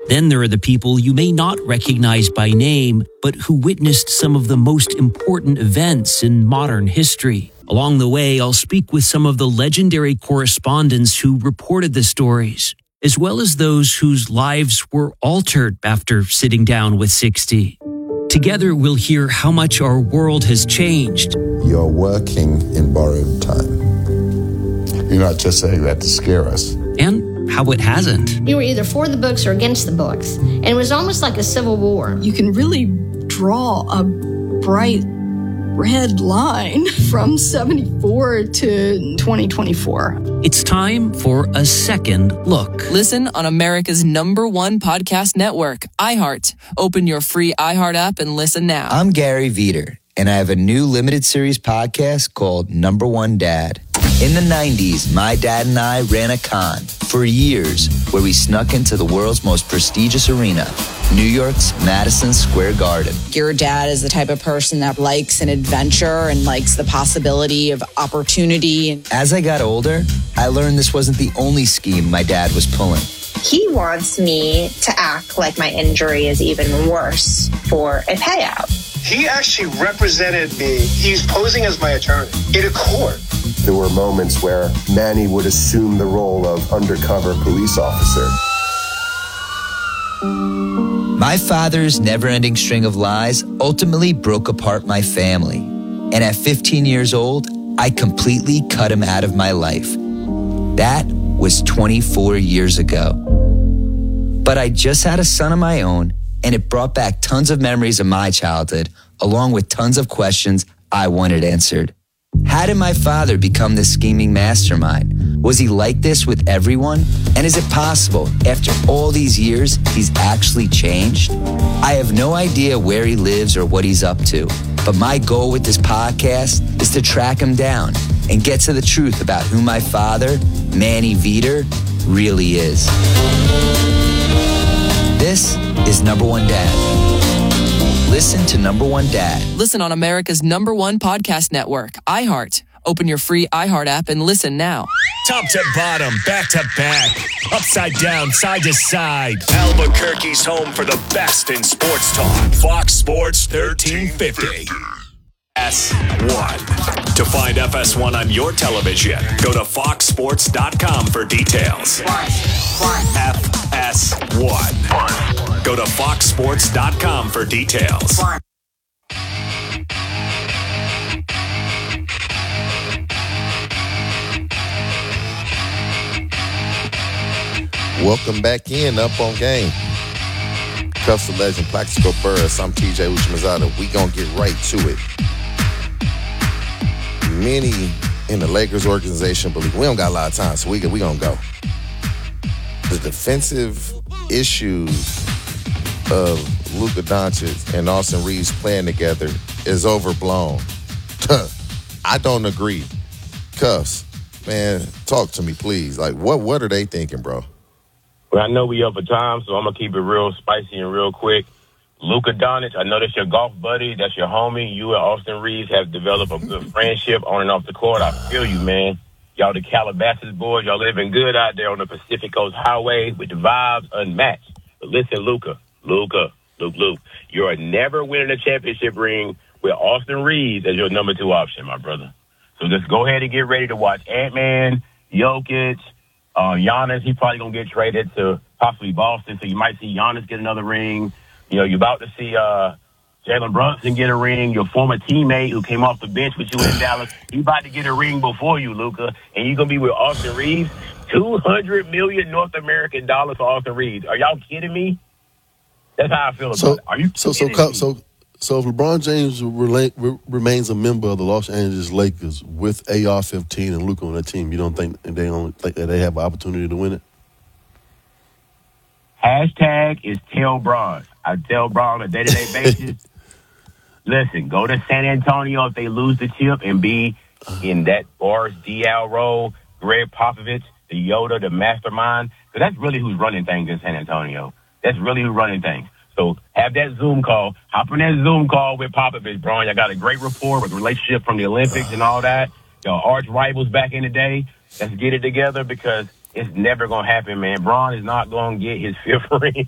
Then there are the people you may not recognize by name, but who witnessed some of the most important events in modern history. Along the way, I'll speak with some of the legendary correspondents who reported the stories, as well as those whose lives were altered after sitting down with 60. Together, we'll hear how much our world has changed. You're working in borrowed time. You're not just saying that to scare us. And how it hasn't. You were either for the books or against the books. And it was almost like a civil war. You can really draw a bright red line from 74 to 2024. It's time for a second look. Listen on America's #1 podcast network, iHeart. Open your free iHeart app and listen now. I'm Gary Veter, and I have a new limited series podcast called #1 Dad. In the 90s, my dad and I ran a con for years where we snuck into the world's most prestigious arena, New York's Madison Square Garden. Your dad is the type of person that likes an adventure and likes the possibility of opportunity. As I got older, I learned this wasn't the only scheme my dad was pulling. He wants me to act like my injury is even worse for a payout. He actually represented me. He's posing as my attorney in a court. There were moments where Manny would assume the role of undercover police officer. My father's never-ending string of lies ultimately broke apart my family. And at 15 years old, I completely cut him out of my life. That was 24 years ago. But I just had a son of my own, and it brought back tons of memories of my childhood, along with tons of questions I wanted answered. How did my father become this scheming mastermind? Was he like this with everyone? And is it possible, after all these years, he's actually changed? I have no idea where he lives or what he's up to, but my goal with this podcast is to track him down and get to the truth about who my father, Manny Veter, really is. This is #1 Dad. Listen to #1 Dad. Listen on America's #1 podcast network, iHeart. Open your free iHeart app and listen now. Top to bottom, back to back, upside down, side to side. Albuquerque's home for the best in sports talk. Fox Sports 1350. FS1. To find FS1 on your television, go to foxsports.com for details. FS1. Go to foxsports.com for details. Welcome back in Up on Game. Cuffs the legend, Plaxico Burress. I'm TJ Uchimazada. We gonna get right to it. Many in the Lakers organization believe we don't got a lot of time, so we gonna go. The defensive issues of Luka Doncic and Austin Reeves playing together is overblown. I don't agree. Cuffs, man, talk to me, please. Like, what are they thinking, bro? Well, I know we up for time, so I'm going to keep it real spicy and real quick. Luka Doncic, I know that's your golf buddy. That's your homie. You and Austin Reeves have developed a good friendship on and off the court. I feel you, man. Y'all the Calabasas boys. Y'all living good out there on the Pacific Coast Highway with the vibes unmatched. But listen, Luke, you're never winning a championship ring with Austin Reeves as your number 2 option, my brother. So just go ahead and get ready to watch Ant-Man, Jokic, Giannis. He's probably going to get traded to possibly Boston, so you might see Giannis get another ring. You know, you're about to see Jalen Brunson get a ring. Your former teammate who came off the bench with you in Dallas, he's about to get a ring before you, Luka, and you're going to be with Austin Reeves. $200 million North American dollars for Austin Reeves. Are y'all kidding me? That's how I feel about it. Are you kidding me? So if LeBron James remains a member of the Los Angeles Lakers with AR-15 and Luka on their team, you don't think that they have an opportunity to win it? Hashtag is tell Bron. I tell Bron on a day-to-day basis, listen, go to San Antonio if they lose the chip and be in that Boris Diaw role, Greg Popovich, the Yoda, the mastermind, because that's really who's running things in San Antonio. That's really who's running things. So have that Zoom call. Hop on that Zoom call with Popovich, Bron. Y'all got a great rapport with relationship from the Olympics and all that. Y'all arch rivals back in the day. Let's get it together because it's never going to happen, man. Bron is not going to get his 5th ring.